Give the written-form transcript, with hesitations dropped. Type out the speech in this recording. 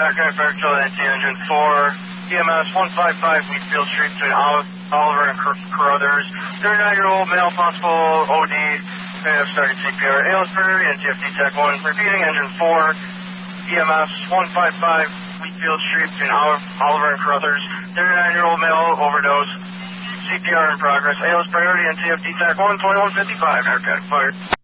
Background Fairchild NT Engine 4, EMS 155 Wheatfield Street between Oliver and Carruthers. 39-year-old male, possible OD. May have started CPR. ALS Prairie and TFD Tech 1. Repeating Engine 4, EMS 155 Wheatfield Street between Oliver and Carruthers. 39-year-old male, overdose. CPR in progress. ALS Priority and TFD Tech 1, 2155. Aircraft fired.